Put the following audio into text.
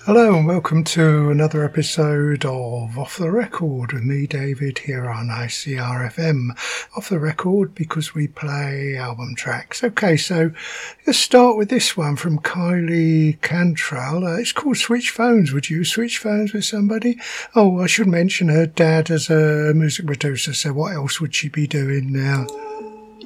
Hello and welcome to another episode of Off the Record with me, David, here on ICRFM. Off the Record because we play album tracks. Okay, so let's start with this one from Kylie Cantrell. It's called Switch Phones. Would you switch phones with somebody? Oh, I should mention her dad as a music producer, so what else would she be doing now?